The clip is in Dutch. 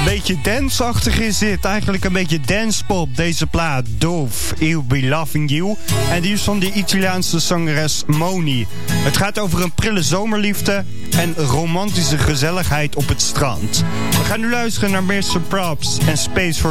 Beetje danceachtig is dit. Eigenlijk een beetje dancepop. Deze plaat, Dove, I'll Be Loving You. En die is van de Italiaanse zangeres Moni. Het gaat over een prille zomerliefde en romantische gezelligheid op het strand. We gaan nu luisteren naar Mr. Props en Space for